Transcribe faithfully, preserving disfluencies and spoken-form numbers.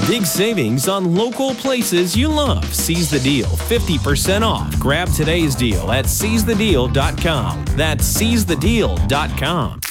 Big savings on local places you love. Seize the deal, fifty percent off. Grab today's deal at seize the deal dot com. That's seize the deal dot com.